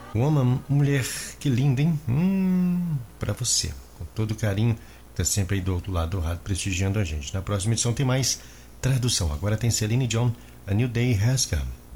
Woman, mulher, que linda, hein? Pra você, com todo carinho, tá sempre aí do outro lado do rádio prestigiando a gente. Na próxima edição tem mais tradução. Agora tem Celine Dion, A New Day Has Come.